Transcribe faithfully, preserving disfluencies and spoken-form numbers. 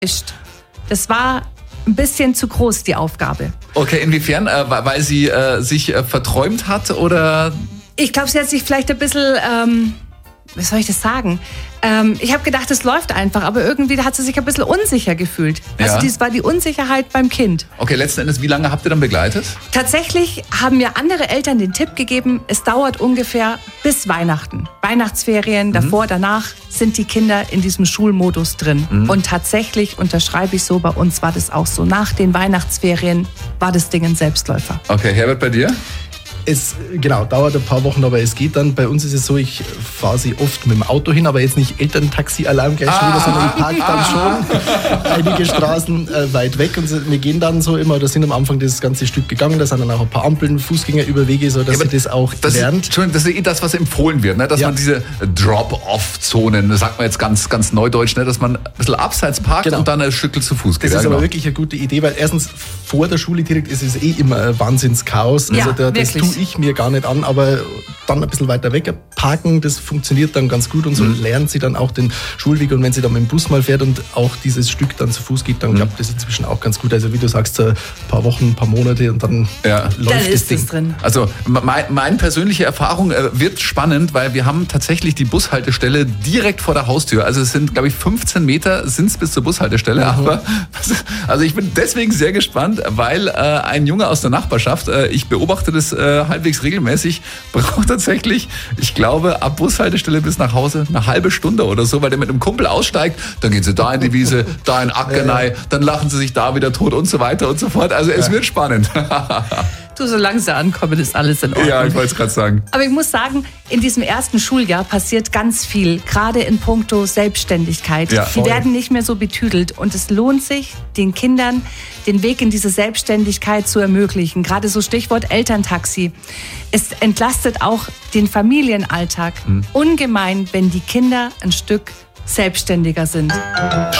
Das war ein bisschen zu groß, die Aufgabe. Okay, inwiefern? Äh, weil sie äh, sich äh, verträumt hat oder? Ich glaube, sie hat sich vielleicht ein bisschen, ähm, wie soll ich das sagen? Ähm, ich habe gedacht, es läuft einfach, aber irgendwie hat sie sich ein bisschen unsicher gefühlt. Also Ja. das war die Unsicherheit beim Kind. Okay, letzten Endes, wie lange habt ihr dann begleitet? Tatsächlich haben mir andere Eltern den Tipp gegeben, es dauert ungefähr bis Weihnachten. Weihnachtsferien, mhm. davor, danach sind die Kinder in diesem Schulmodus drin. Mhm. Und tatsächlich, unterschreibe ich so, bei uns war das auch so. Nach den Weihnachtsferien war das Ding ein Selbstläufer. Okay, Herbert, bei dir? Es genau, dauert ein paar Wochen, aber es geht dann. Bei uns ist es so, ich fahre sie oft mit dem Auto hin, aber jetzt nicht Elterntaxi-Alarm gleich schon wieder, sondern ich parke dann schon einige Straßen äh, weit weg. Und wir gehen dann so immer, da sind am Anfang das ganze Stück gegangen, da sind dann auch ein paar Ampeln, Fußgängerüberwege, so dass ja, sie das auch das lernt. Ist, das ist eh das, was empfohlen wird, ne? Dass ja. man diese Drop-Off-Zonen, das sagt man jetzt ganz, ganz neudeutsch, ne? Dass man ein bisschen abseits parkt genau. und dann ein Stückchen zu Fuß geht. Das ja, ist genau. aber wirklich eine gute Idee, weil erstens vor der Schule direkt ist es eh immer ein Wahnsinnschaos. Ja, also da, das tue ich mir gar nicht an, aber dann ein bisschen weiter weg parken, das funktioniert dann ganz gut und so mhm. lernt sie dann auch den Schulweg und wenn sie dann mit dem Bus mal fährt und auch dieses Stück dann zu Fuß geht, dann mhm. klappt das inzwischen auch ganz gut. Also wie du sagst, ein paar Wochen, ein paar Monate und dann ja. läuft dann das ist Ding. es drin. Also meine mein persönliche Erfahrung äh, wird spannend, weil wir haben tatsächlich die Bushaltestelle direkt vor der Haustür. Also es sind, glaube ich, fünfzehn Meter sind es bis zur Bushaltestelle. Mhm. Aber, also ich bin deswegen sehr gespannt, weil äh, ein Junge aus der Nachbarschaft, äh, ich beobachte das äh, halbwegs regelmäßig, braucht tatsächlich, ich glaube, ab Bushaltestelle bis nach Hause eine halbe Stunde oder so, weil der mit einem Kumpel aussteigt, dann gehen sie da in die Wiese, da in Ackernei, ja, ja. dann lachen sie sich da wieder tot und so weiter und so fort. Also es ja. wird spannend. Du, solange sie ankommen, ist alles in Ordnung. Ja, ich wollte es gerade sagen. Aber ich muss sagen, in diesem ersten Schuljahr passiert ganz viel, gerade in puncto Selbstständigkeit. Ja, die werden nicht mehr so betüdelt und es lohnt sich, den Kindern den Weg in diese Selbstständigkeit zu ermöglichen. Gerade so Stichwort Elterntaxi. Es entlastet auch den Familienalltag hm. ungemein, wenn die Kinder ein Stück selbstständiger sind.